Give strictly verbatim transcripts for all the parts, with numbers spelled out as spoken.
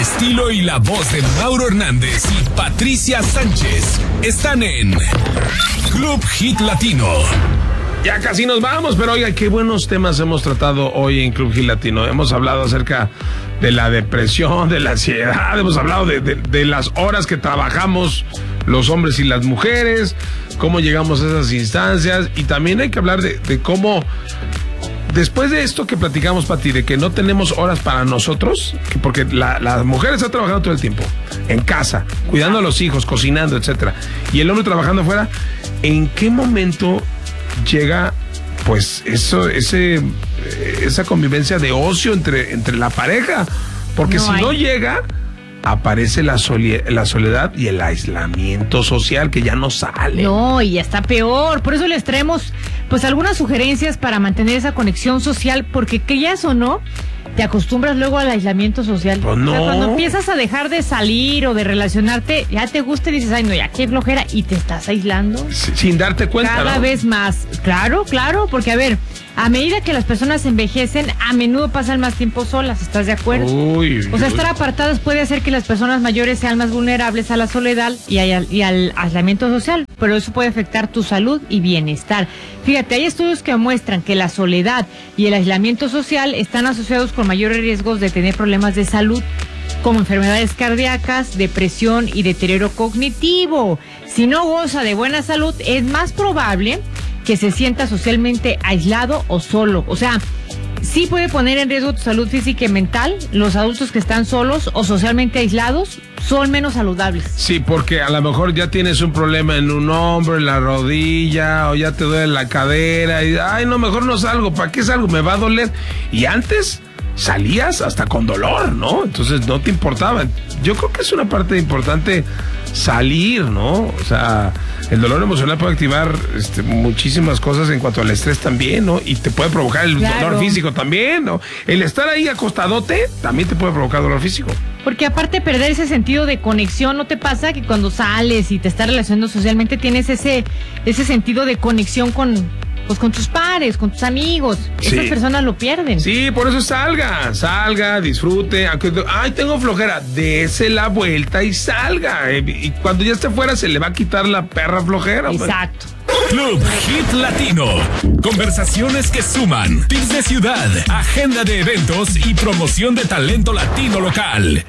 estilo y la voz de Mauro Hernández y Patricia Sánchez están en Club Hit Latino. Ya casi nos vamos, pero oiga, qué buenos temas hemos tratado hoy en Club Hit Latino. Hemos hablado acerca de la depresión, de la ansiedad, hemos hablado de, de, de las horas que trabajamos los hombres y las mujeres, cómo llegamos a esas instancias, y también hay que hablar de, de cómo, después de esto que platicamos, Pati, de que no tenemos horas para nosotros, porque la, la mujer está trabajando todo el tiempo, en casa, cuidando a los hijos, cocinando, etcétera, y el hombre trabajando afuera, ¿en qué momento llega pues eso, ese, esa convivencia de ocio entre, entre la pareja? Porque no si hay. no llega, aparece la, soli- la soledad y el aislamiento social, que ya no sale. No, y ya está peor. Por eso les traemos pues algunas sugerencias para mantener esa conexión social, porque quieras o no, te acostumbras luego al aislamiento social. Pues no. O sea, cuando empiezas a dejar de salir o de relacionarte, ya te gusta y dices, ay, no, ya qué flojera, y te estás aislando. S- sin darte cuenta, Cada ¿no? vez más. Claro, claro, porque a ver, a medida que las personas envejecen, a menudo pasan más tiempo solas, ¿estás de acuerdo? Uy, uy, o sea, uy. estar apartadas puede hacer que las personas mayores sean más vulnerables a la soledad y, a, y al aislamiento social, pero eso puede afectar tu salud y bienestar. Fíjate, hay estudios que muestran que la soledad y el aislamiento social están asociados con mayores riesgos de tener problemas de salud, como enfermedades cardíacas, depresión y deterioro cognitivo. Si no goza de buena salud, es más probable que se sienta socialmente aislado o solo. O sea, sí puede poner en riesgo tu salud física y mental. Los adultos que están solos o socialmente aislados son menos saludables. Sí, porque a lo mejor ya tienes un problema en un hombro, en la rodilla, o ya te duele la cadera, y ay, no, mejor no salgo, ¿para qué salgo? Me va a doler. Y antes salías hasta con dolor, ¿no? Entonces no te importaba. Yo creo que es una parte importante salir, ¿no? O sea, el dolor emocional puede activar este, muchísimas cosas en cuanto al estrés también, ¿no? Y te puede provocar el Claro. dolor físico también, ¿no? El estar ahí acostadote también te puede provocar dolor físico. Porque aparte perder ese sentido de conexión, ¿no te pasa que cuando sales y te estás relacionando socialmente tienes ese, ese sentido de conexión con, pues, con tus pares, con tus amigos? Sí. Esas personas lo pierden. Sí, por eso salga, salga, disfrute. Aunque, ay, tengo flojera, dése la vuelta y salga. Y cuando ya esté fuera se le va a quitar la perra flojera. pues. Exacto. Club Hit Latino. Conversaciones que suman. Tips de ciudad, agenda de eventos y promoción de talento latino local.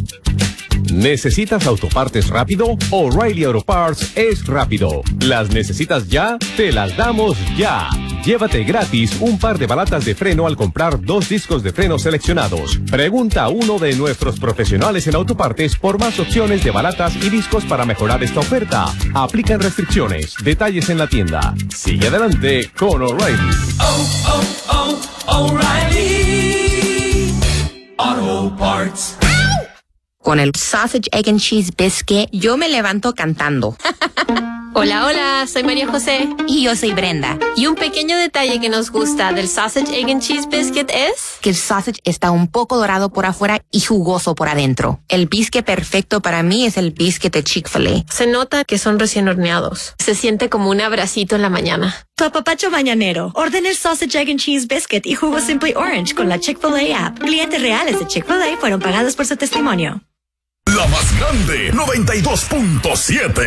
¿Necesitas autopartes rápido? O'Reilly Auto Parts es rápido. ¿Las necesitas ya? Te las damos ya. Llévate gratis un par de balatas de freno al comprar dos discos de freno seleccionados. Pregunta a uno de nuestros profesionales en autopartes por más opciones de balatas y discos para mejorar esta oferta. Aplican restricciones. Detalles en la tienda. Sigue adelante con O'Reilly. Oh, oh, oh, O'Reilly Auto Parts. Con el Sausage, Egg and Cheese Biscuit, yo me levanto cantando. Hola, hola, soy María José. Y yo soy Brenda. Y un pequeño detalle que nos gusta del Sausage, Egg and Cheese Biscuit es Que el sausage está un poco dorado por afuera y jugoso por adentro. El biscuit perfecto para mí es el biscuit de Chick-fil-A. se nota que son recién horneados. Se siente como un abracito en la mañana. Tu apapacho mañanero. Orden el Sausage, Egg and Cheese Biscuit y jugo Simply Orange con la Chick-fil-A app. Clientes reales de Chick-fil-A fueron pagados por su testimonio. La más grande, noventa y dos punto siete.